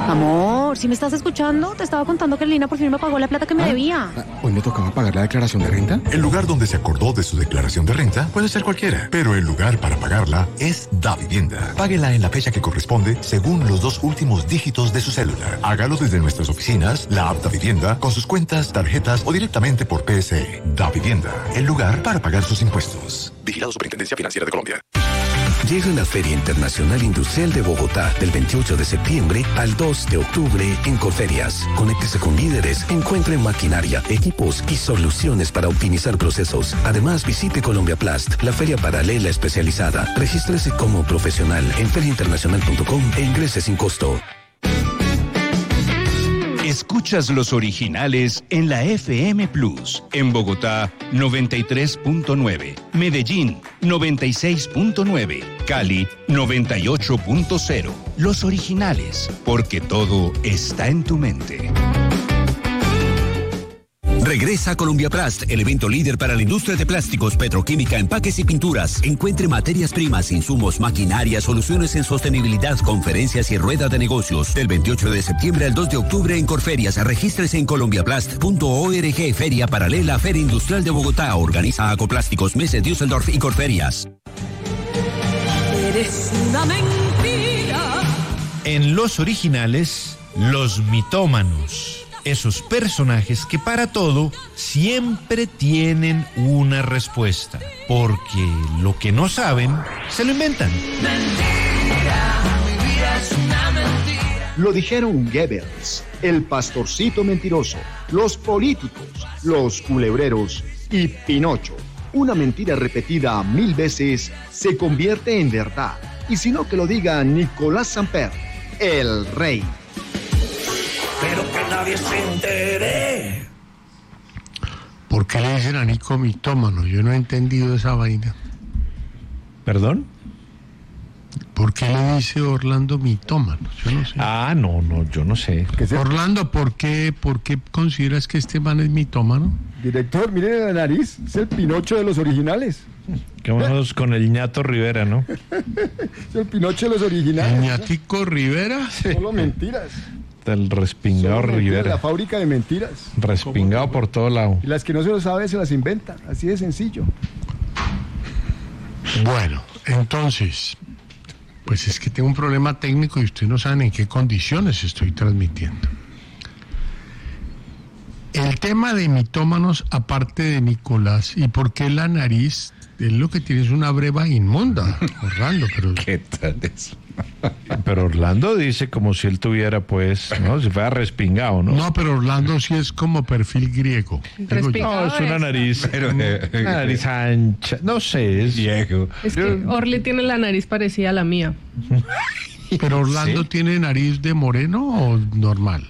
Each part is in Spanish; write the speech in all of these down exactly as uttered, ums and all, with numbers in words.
Amor, ¿si me estás escuchando? Te estaba contando que Lina por fin me pagó la plata que me ¿Ah? debía. ¿Hoy me tocaba pagar la declaración de renta? El lugar donde se acordó de su declaración de renta puede ser cualquiera, pero el lugar para pagarla es Davivienda. Páguela en la fecha que corresponde según los dos últimos dígitos de su cédula. Hágalo desde nuestras oficinas, la app Davivienda, con sus cuentas, tarjetas o directamente por P S E. Davivienda, el lugar para pagar sus impuestos. Vigilado Superintendencia Financiera de Colombia. Llega la Feria Internacional Industrial de Bogotá del veintiocho de septiembre al dos de octubre en Corferias. Conéctese con líderes, encuentre maquinaria, equipos y soluciones para optimizar procesos. Además, visite Colombia Plast, la feria paralela especializada. Regístrese como profesional en feria internacional punto com e ingrese sin costo. Escuchas los originales en la F M Plus, en Bogotá noventa y tres punto nueve, Medellín noventa y seis punto nueve, Cali noventa y ocho punto cero. Los originales, porque todo está en tu mente. Regresa a Colombia Plast, el evento líder para la industria de plásticos, petroquímica, empaques y pinturas. Encuentre materias primas, insumos, maquinaria, soluciones en sostenibilidad, conferencias y rueda de negocios. Del veintiocho de septiembre al dos de octubre en Corferias. Regístrese en colombia plast punto org. Feria paralela, Feria Industrial de Bogotá. Organiza Acoplásticos, Messe, Düsseldorf y Corferias. Eres una mentira. En los originales, los mitómanos. Esos personajes que para todo siempre tienen una respuesta, porque lo que no saben, se lo inventan. Mentira, mi vida es una mentira. Lo dijeron Goebbels, el pastorcito mentiroso, los políticos, los culebreros y Pinocho. Una mentira repetida mil veces se convierte en verdad. Y si no, que lo diga Nicolás Samper, el rey. Pero que nadie se entere. ¿Por qué le dicen a Nico mitómano? Yo no he entendido esa vaina. ¿Perdón? ¿Por qué le dice Orlando mitómano? Yo no sé. Ah, no, no, yo no sé. Orlando, ¿por qué, ¿por qué consideras que este man es mitómano? Director, mire la nariz, es el Pinocho de los originales. Quedémonos con el ñato Rivera, ¿no? Es el Pinocho de los originales. ¿El ñatico Rivera? Solo mentiras. El respingado Solo mentiras, Rivera. la fábrica de mentiras. Respingado por todo lado. Y las que no se lo sabe se las inventa, así de sencillo. Bueno, entonces, pues es que tengo un problema técnico y ustedes no saben en qué condiciones estoy transmitiendo. El tema de mitómanos, aparte de Nicolás, y por qué la nariz, es lo que tiene es una breva inmunda, Orlando, pero... ¿Qué tal eso? Pero Orlando dice como si él tuviera, pues, ¿no? Si fuera respingado, ¿no? No, pero Orlando sí es como perfil griego. No, es una nariz, pero, una nariz ancha, no sé, es viejo. Es que Orly tiene la nariz parecida a la mía. ¿Pero Orlando ¿Sí? tiene nariz de moreno o normal?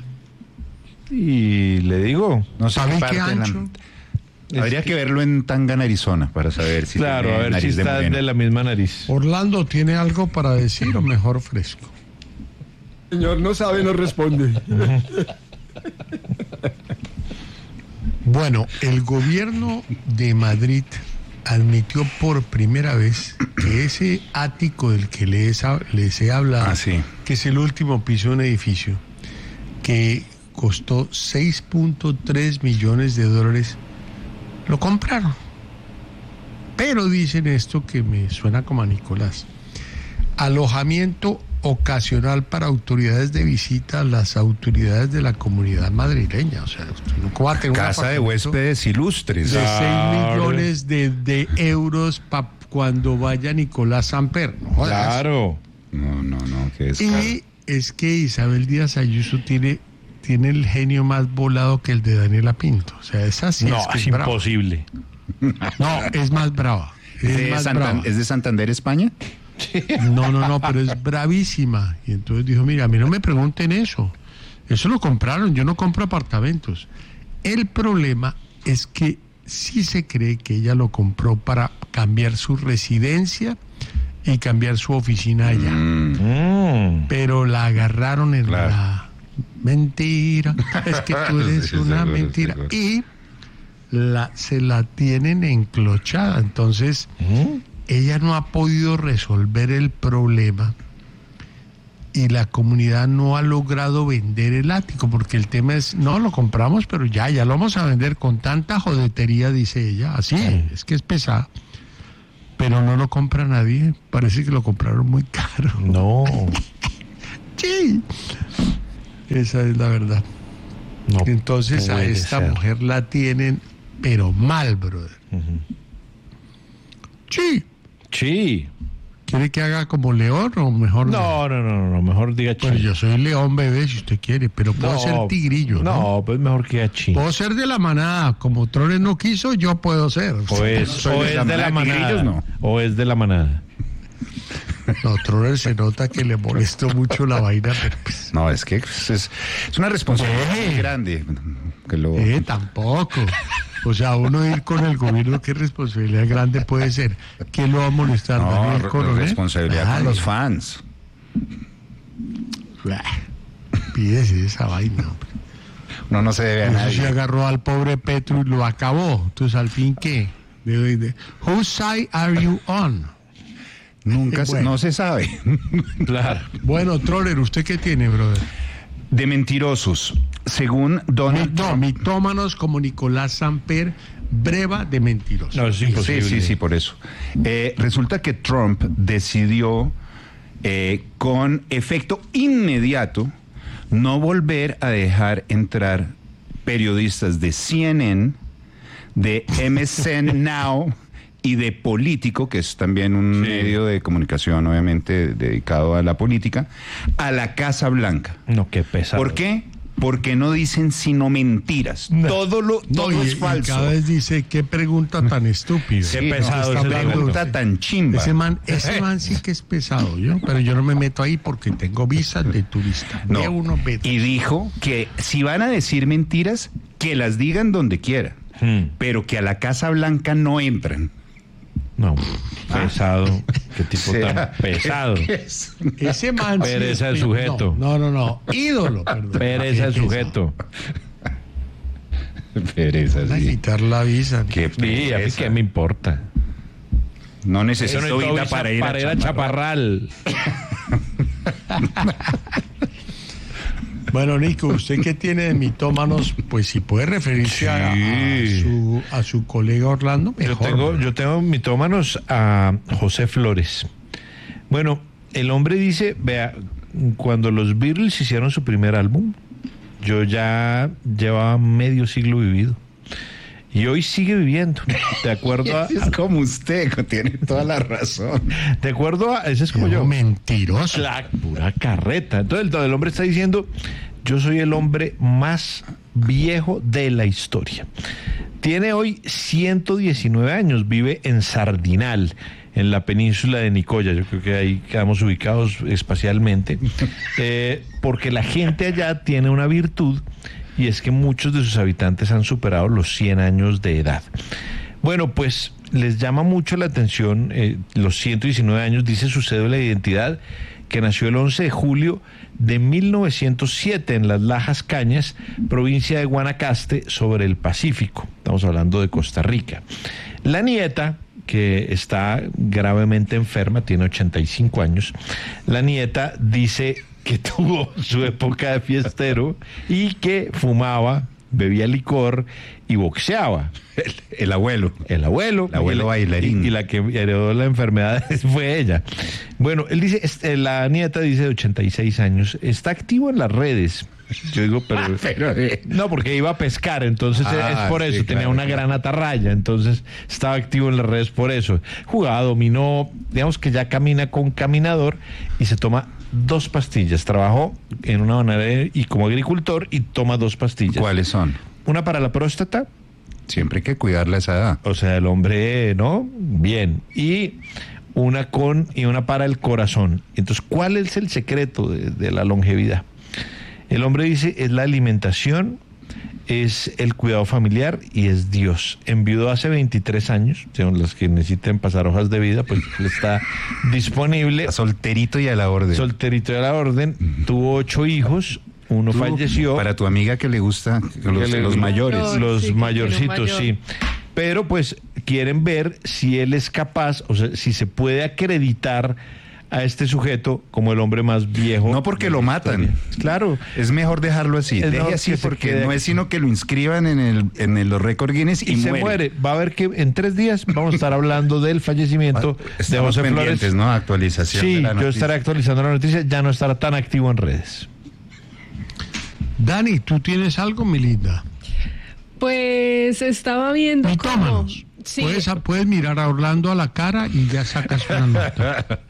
Y le digo, no sé qué, qué ancho. La... Habría que verlo en Tangana, Arizona, para saber si claro, tiene a ver nariz si está de, de la misma nariz. Orlando, ¿tiene algo para decir o mejor fresco? Señor, no sabe, no responde. Bueno, el gobierno de Madrid admitió por primera vez que ese ático del que les, les he hablado, ah, sí. que es el último piso de un edificio, que costó seis punto tres millones de dólares, lo compraron. Pero dicen esto que me suena como a Nicolás: alojamiento ocasional para autoridades de visita a las autoridades de la comunidad madrileña. O sea, usted no va a tener casa de huéspedes ilustres de seis millones de, de euros para cuando vaya Nicolás Samper. No jodas. Claro. No, no, no. Que es y caro. Es que Isabel Díaz Ayuso tiene tiene el genio más volado que el de Daniela Pinto. O sea, es así. No, es, que es es imposible. No, es más brava. Es, ¿De más Santan- brava. ¿Es de Santander, España? No, no, no, pero es bravísima. Y entonces dijo, mira, a mí no me pregunten eso. Eso lo compraron, yo no compro apartamentos. El problema es que sí se cree que ella lo compró para cambiar su residencia y cambiar su oficina allá. Mm. Pero la agarraron en Claro. la... Mentira, es que tú eres Sí, una seguro, mentira. seguro. Y la, se la tienen enclochada. Entonces, ¿Mm? ella no ha podido resolver el problema. y la comunidad no ha logrado vender el ático, porque el tema es, no, lo compramos, pero ya, ya lo vamos a vender con tanta jodetería, dice ella, así, es que es pesado. Pero no lo compra nadie, parece que lo compraron muy caro. No. Sí, esa es la verdad. No, entonces a puede esta ser. mujer la tienen, pero mal, brother. Ujú. Sí. Sí. ¿Quiere que haga como león o mejor No, no, no, no, no, mejor diga chi. Bueno, yo soy león, bebé, si usted quiere, pero puedo No, ser tigrillo, ¿no? No, pues mejor que diga chi. Puedo ser de la manada, como Trones no quiso, yo puedo ser. O es, Soy o es de la manada. no. O es de la manada. No, Troner se nota que le molestó mucho la vaina, pero pues... No, es que es, es, es una responsabilidad muy grande. Que lo... Eh, tampoco. O sea, uno ir con el gobierno, ¿qué responsabilidad grande puede ser? ¿Quién lo va a molestar? No, ¿Daniel re- Coronel? responsabilidad Nadie. con los fans. Pídese esa vaina, hombre. No, no se debe a Eso nadie. se agarró al pobre Petro y lo acabó. Entonces, ¿al fin qué? De, de, whose side are you on? Nunca se, Bueno. no se sabe. Claro. Bueno, Troller, ¿usted qué tiene, brother? De mentirosos. Según Donald No, Trump. mitómanos como Nicolás Samper, breva de mentirosos. No, es imposible. Sí, sí, sí, por eso. Eh, resulta que Trump decidió, eh, con efecto inmediato, no volver a dejar entrar periodistas de C N N, de M S N Now y de Político, que es también un Sí. medio de comunicación, obviamente, dedicado a la política, a la Casa Blanca. No, qué pesado. ¿Por qué? Porque no dicen sino mentiras. No. Todo lo todo No, y, es y falso. cada vez dice, qué pregunta tan estúpida. Qué Sí, pesado no, ese esta tipo. pregunta tan chimba. Ese man, ese man sí que es pesado, yo, pero yo no me meto ahí porque tengo visa de turista. No. De uno vete. Y dijo que si van a decir mentiras, que las digan donde quiera, Hmm. pero que a la Casa Blanca no entran. No, pesado. Qué tipo Sea- tan pesado. ¿Qué es? Ese man sí Pereza es de pe- sujeto. No, no, no, no. Ídolo, perdón. Pereza el Qué sujeto. Pereza, pesado. A sí. quitar la visa. Qué Sí, a mí pereza. qué me importa. No Eso necesito no es visa visa para ir para ir a a Chaparral. Chaparral. Bueno, Nico, ¿usted qué tiene de mitómanos? Pues si puede referirse a, a Sí. su, a su colega Orlando, Yo mejor. tengo, yo tengo mitómanos a José Flores. Bueno, el hombre dice, vea, cuando los Beatles hicieron su primer álbum, yo ya llevaba medio siglo vivido. Y hoy sigue viviendo. De acuerdo a... Es como usted, tiene toda la razón. De acuerdo a... Ese es como No, yo. mentiroso. La pura carreta. Entonces el, el hombre está diciendo, yo soy el hombre más viejo de la historia. Tiene hoy ciento diecinueve años, vive en Sardinal, en la península de Nicoya. Yo creo que ahí quedamos ubicados espacialmente, eh, porque la gente allá tiene una virtud, y es que muchos de sus habitantes han superado los cien años de edad. Bueno, pues les llama mucho la atención eh, los ciento diecinueve años, dice su cédula de identidad, que nació el once de julio de mil novecientos siete en las Lajas Cañas, provincia de Guanacaste, sobre el Pacífico. Estamos hablando de Costa Rica. La nieta, que está gravemente enferma, tiene ochenta y cinco años, la nieta dice que tuvo su época de fiestero y que fumaba, bebía licor y boxeaba. El, el abuelo. El abuelo. El abuelo y, bailarín. Y, y la que heredó la enfermedad fue ella. Bueno, él dice, este, la nieta dice de ochenta y seis años, está activo en las redes. Yo digo, pero... Pero, eh, No, porque iba a pescar, entonces Ah, es por sí, eso, tenía claro, una claro. gran atarraya, entonces estaba activo en las redes por eso. Jugaba, dominó, digamos que ya camina con caminador y se toma dos pastillas. Trabajó en una bananera y como agricultor y toma dos pastillas. ¿cuáles son? Una para la próstata, Siempre hay que cuidarla a esa edad. o sea, el hombre, ¿no? Bien. Y una con y una para el corazón. Entonces, ¿cuál es el secreto de, de la longevidad? El hombre dice, es la alimentación, es el cuidado familiar y es Dios. Enviudó hace veintitrés años, según los que necesiten pasar hojas de vida, pues él está disponible. Está solterito y a la orden. Solterito de la orden, tuvo ocho hijos, uno Tú, falleció. Para tu amiga que le gusta los, Que le- los mayores. No, Los sí, que mayorcitos, tiene un sí. mayor. Pero pues quieren ver si él es capaz, o sea, si se puede acreditar a este sujeto como el hombre más viejo. No porque lo matan. Claro. Es mejor dejarlo así. Es Deje así porque no es sino que lo inscriban en el en el, los récords Guinness y, y muere. se muere. Va a ver que en tres días vamos a estar hablando del fallecimiento de José Flores. ¿No? Actualización. Sí, de la yo noticia. estaré actualizando la noticia. Ya no estará tan activo en redes. Dani, ¿tú tienes algo, mi linda? Pues estaba viendo como... Sí. Puedes, puedes mirar a Orlando a la cara y ya sacas una nota.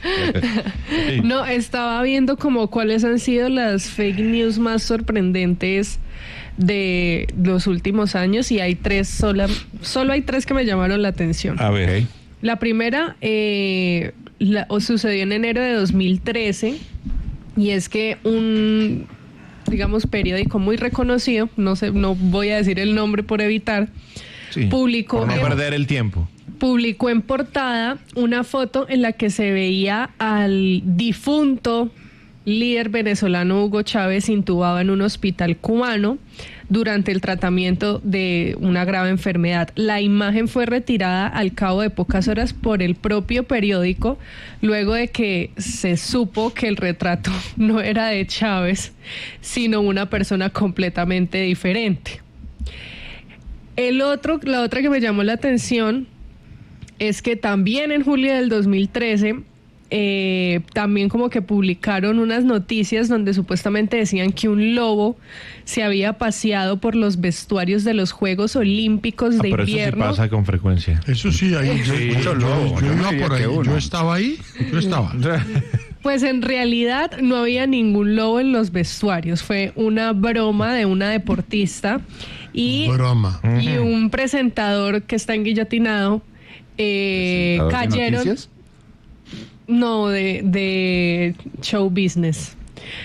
No, estaba viendo como cuáles han sido las fake news más sorprendentes de los últimos años y hay tres, sola, solo hay tres que me llamaron la atención. A ver. La primera eh, la, o sucedió en enero de dos mil trece y es que un, digamos, periódico muy reconocido, no sé, no voy a decir el nombre por evitar, Sí, publicó por no en, perder el tiempo. publicó en portada una foto en la que se veía al difunto líder venezolano Hugo Chávez intubado en un hospital cubano durante el tratamiento de una grave enfermedad. La imagen fue retirada al cabo de pocas horas por el propio periódico, luego de que se supo que el retrato no era de Chávez, sino una persona completamente diferente. El otro, la otra que me llamó la atención es que también en julio del dos mil trece eh, también como que publicaron unas noticias donde supuestamente decían que un lobo se había paseado por los vestuarios de los Juegos Olímpicos de ah, pero invierno. Eso sí pasa con frecuencia. Eso sí, ahí yo, Sí, yo, yo, yo iba por ahí, yo estaba ahí, yo estaba. Pues en realidad no había ningún lobo en los vestuarios, fue una broma de una deportista y, broma. y un presentador que está enguillotinado. Eh, cayeron. ¿De noticias? No, de, de show business.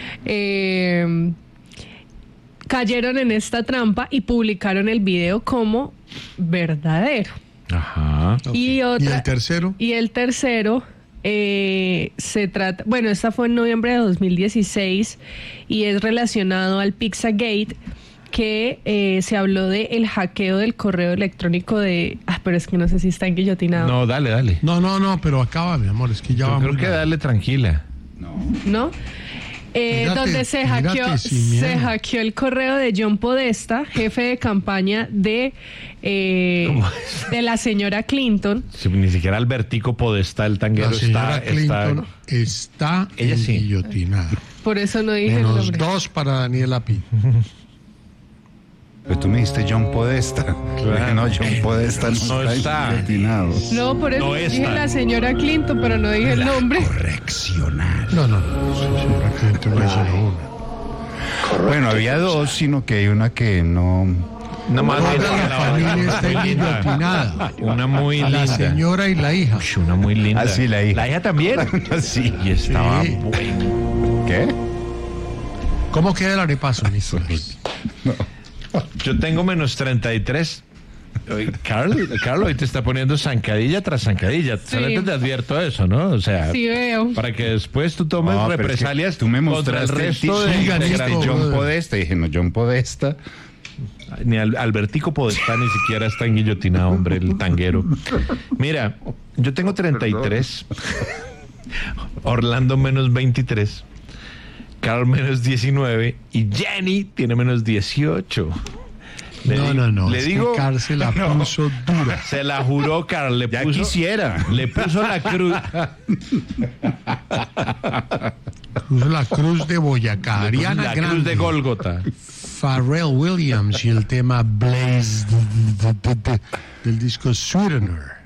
Eh, cayeron en esta trampa y publicaron el video como verdadero. Ajá. Okay. Y, otra, ¿Y el tercero? Y el tercero eh, se trata, bueno, esta fue en noviembre de dos mil dieciséis y es relacionado al Pizzagate, que eh, se habló de el hackeo del correo electrónico de... Ah, pero es que no sé si está enguillotinado. No, dale, dale. No, no, no, pero acaba, mi amor, es que ya Yo vamos. creo que a... dale tranquila. No. ¿No? Eh, Mírate, donde se hackeó, mírate sin miedo. se hackeó el correo de John Podesta, jefe de campaña de, eh, de la señora Clinton. Si, ni siquiera Albertico Podesta, el tanguero, La señora está... Clinton está... está Ella sí. enguillotinada. Por eso no dije el Menos nombre. dos para Daniela Pi. Pero tú me diste John Podesta. Claro. No, John Podesta no, No está. guillotinado. No, por eso No dije está. la señora Clinton, pero no dije el nombre. Correccional. No, no, no, señora Clinton no es sino una. Bueno, había dos, sino que hay una que no... Una más Toda linda, la la familia otra, está muy linda. enguillotinada. Una muy linda. La señora y la hija. Uy, una muy linda. Ah, sí, la hija. La hija también. Sí. Y estaba Sí. bueno. ¿Qué? ¿Cómo queda el arepazo, Nicolás? Yo tengo menos treinta y tres. Oye, Carl, Carl, hoy te está poniendo zancadilla tras zancadilla. Sí. Solamente te advierto eso, ¿no? O sea, Sí veo. para que después tú tomes No, pero es que represalias tú me contra el mostraste el resto de título, Sigan dijiste esto, John brother. Podesta. Y dije, no, John Podesta. Ni Al- Albertico Podestá ni siquiera está enguillotinado, hombre, el tanguero. Mira, yo tengo treinta y tres. Orlando menos veintitrés. Carl menos diecinueve. Y Jenny tiene menos dieciocho. Le No, di- no, no. Le es digo, que Carl se la puso dura. se la juró, Carl. Le Ya puso, quisiera. Le puso la cruz. Puso la cruz de Boyacá. Ariana la Grande, cruz de Gólgota. Pharrell Williams y el tema Blaze del disco Sweetener.